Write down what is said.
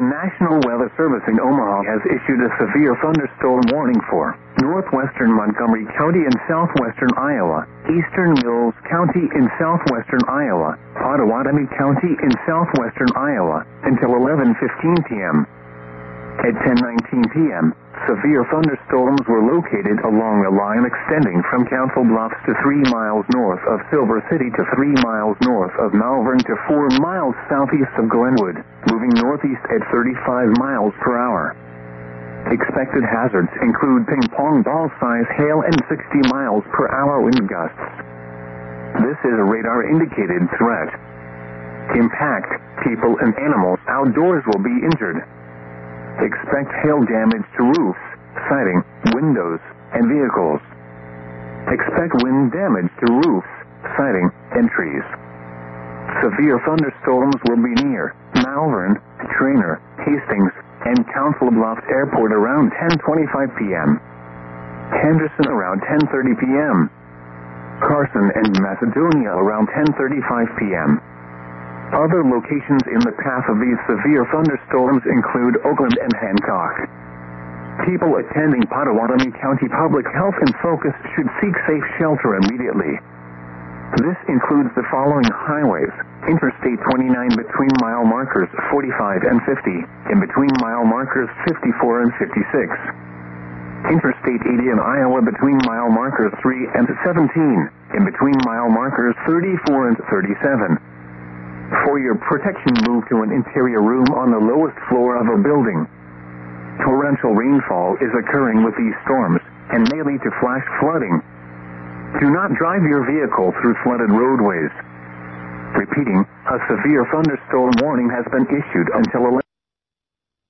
The National Weather Service in Omaha has issued a severe thunderstorm warning for northwestern Montgomery County in southwestern Iowa, eastern Mills County in southwestern Iowa, Pottawatomie County in southwestern Iowa, until 11:15 p.m. At 10:19 p.m., severe thunderstorms were located along a line extending from Council Bluffs to 3 miles north of Silver City to 3 miles north of Malvern to 4 miles southeast of Glenwood, moving northeast at 35 miles per hour. Expected hazards include ping-pong ball-size hail and 60 miles per hour wind gusts. This is a radar-indicated threat. Impact, people and animals outdoors will be injured. Expect hail damage to roofs, siding, windows, and vehicles. Expect wind damage to roofs, siding, and trees. Severe thunderstorms will be near Malvern, Trainer, Hastings, and Council Bluffs Airport around 10:25 p.m. Henderson around 10:30 p.m. Carson and Macedonia around 10:35 p.m. Other locations in the path of these severe thunderstorms include Oakland and Hancock. People attending Pottawatomie County Public Health in Focus should seek safe shelter immediately. This includes the following highways: Interstate 29 between mile markers 45 and 50, and between mile markers 54 and 56. Interstate 80 in Iowa between mile markers 3 and 17, and between mile markers 34 and 37. For your protection, move to an interior room on the lowest floor of a building. Torrential rainfall is occurring with these storms and may lead to flash flooding. Do not drive your vehicle through flooded roadways. Repeating, a severe thunderstorm warning has been issued until 11